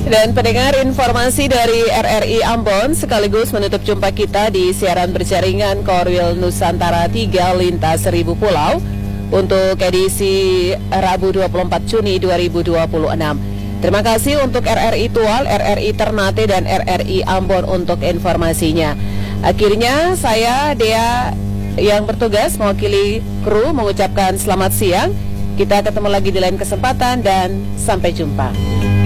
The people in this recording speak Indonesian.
Dan pendengar, informasi dari RRI Ambon sekaligus menutup jumpa kita di siaran berjaringan Korwil Nusantara 3 Lintas 1000 Pulau untuk edisi Rabu 24 Juni 2026. Terima kasih untuk RRI Tual, RRI Ternate, dan RRI Ambon untuk informasinya. Akhirnya saya, Dea, yang bertugas mewakili kru mengucapkan selamat siang. Kita ketemu lagi di lain kesempatan dan sampai jumpa.